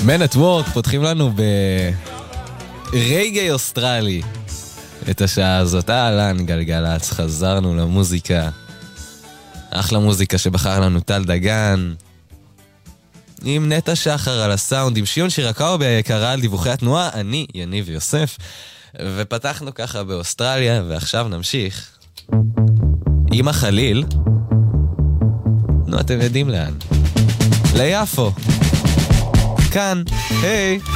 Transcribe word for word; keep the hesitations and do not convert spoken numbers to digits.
Man at Work פותחים לנו ברגעי אוסטרלי את השעה הזאת. אהלן גלגלץ, חזרנו למוזיקה. אחלה מוזיקה שבחר לנו טל דגן עם נטע שחר על הסאונד, עם שיון שירקאו ביקרה על דיווחי התנועה. אני יניב יוסף, ופתחנו ככה באוסטרליה, ועכשיו נמשיך עם החליל. נו, אתם יודעים לאן, ליפו. כאן, היי